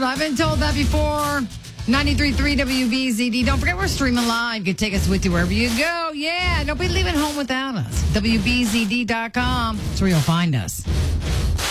told. I've been told that before. 93.3 WBZD. Don't forget we're streaming live. You can take us with you wherever you go. Yeah, don't be leaving home without us. WBZD.com. That's where you'll find us.